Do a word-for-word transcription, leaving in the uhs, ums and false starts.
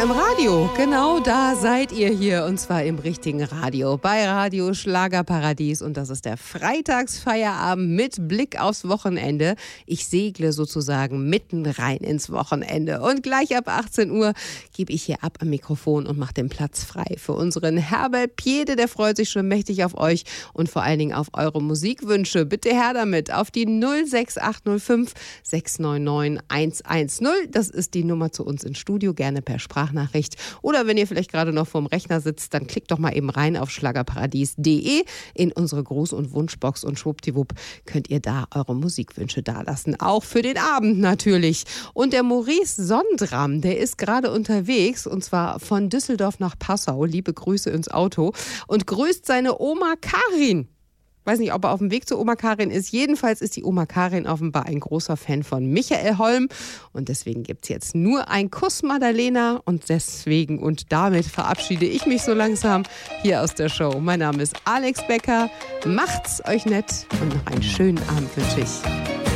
im Radio. Genau da seid ihr hier und zwar im richtigen Radio. Bei Radio Schlagerparadies und das ist der Freitagsfeierabend mit Blick aufs Wochenende. Ich segle sozusagen mitten rein ins Wochenende und gleich ab achtzehn Uhr gebe ich hier ab am Mikrofon und mache den Platz frei für unseren Herbert Piede. Der freut sich schon mächtig auf euch und vor allen Dingen auf eure Musikwünsche. Bitte her damit auf die null sechs acht null fünf sechs neun neun eins eins null. Das ist die Nummer zu uns ins Studio, gerne per Sprachnachricht. Oder wenn ihr vielleicht gerade noch vorm Rechner sitzt, dann klickt doch mal eben rein auf schlagerparadies punkt de in unsere Gruß- und Wunschbox und schwuppdiwupp könnt ihr da eure Musikwünsche dalassen. Auch für den Abend natürlich. Und der Maurice Sondram, der ist gerade unterwegs und zwar von Düsseldorf nach Passau. Liebe Grüße ins Auto und grüßt seine Oma Karin. Weiß nicht, ob er auf dem Weg zu Oma Karin ist. Jedenfalls ist die Oma Karin offenbar ein großer Fan von Michael Holm. Und deswegen gibt's jetzt nur ein Kuss, Madalena. Und deswegen und damit verabschiede ich mich so langsam hier aus der Show. Mein Name ist Alex Becker. Macht's euch nett und noch einen schönen Abend wünsche ich.